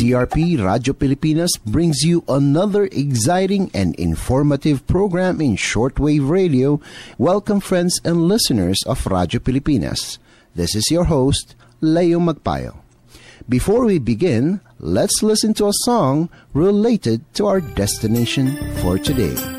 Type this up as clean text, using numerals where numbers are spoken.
TRP Radio Pilipinas brings you another exciting and informative program in shortwave radio. Welcome, friends and listeners of Radio Pilipinas. This is your host, Leo Magpayo. Before we begin, let's listen to a song related to our destination for today.